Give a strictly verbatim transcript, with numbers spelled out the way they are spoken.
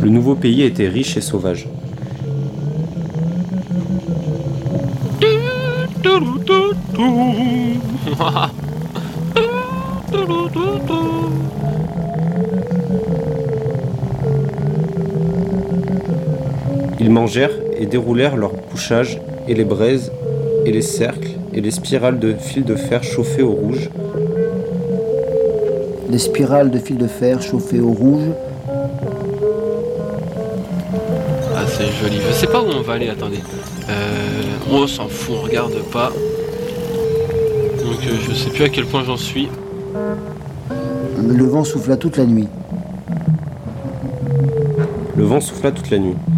Le nouveau pays était riche et sauvage. Ils mangèrent et déroulèrent leurs couchages, et les braises, et les cercles, et les spirales de fil de fer chauffés au rouge. Les spirales de fil de fer chauffées au rouge. Ah, c'est joli. Je sais pas où on va aller, attendez. Euh, on s'en fout, on regarde pas. Donc euh, je sais plus à quel point j'en suis. Le vent souffla toute la nuit. Le vent souffla toute la nuit.